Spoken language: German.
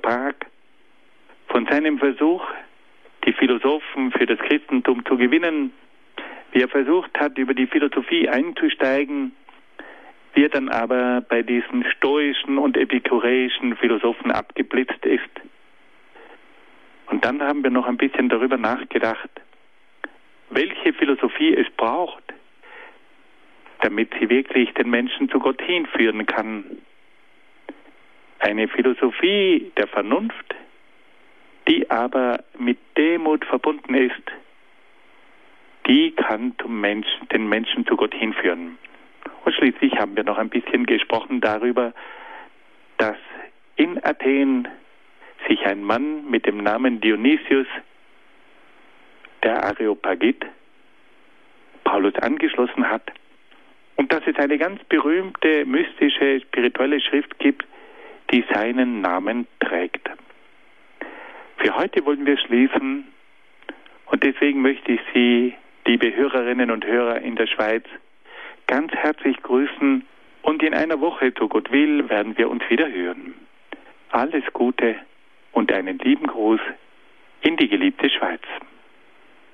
Prag von seinem Versuch, die Philosophen für das Christentum zu gewinnen, wie er versucht hat, über die Philosophie einzusteigen, wie er dann aber bei diesen stoischen und epikureischen Philosophen abgeblitzt ist. Und dann haben wir noch ein bisschen darüber nachgedacht, welche Philosophie es braucht, damit sie wirklich den Menschen zu Gott hinführen kann. Eine Philosophie der Vernunft, die aber mit Demut verbunden ist, die kann den Menschen zu Gott hinführen. Und schließlich haben wir noch ein bisschen gesprochen darüber, dass in Athen sich ein Mann mit dem Namen Dionysius, der Areopagit, Paulus angeschlossen hat und dass es eine ganz berühmte, mystische, spirituelle Schrift gibt, die seinen Namen trägt. Für heute wollen wir schließen und deswegen möchte ich Sie, liebe Hörerinnen und Hörer in der Schweiz, ganz herzlich grüßen und in einer Woche, so Gott will, werden wir uns wieder hören. Alles Gute und einen lieben Gruß in die geliebte Schweiz.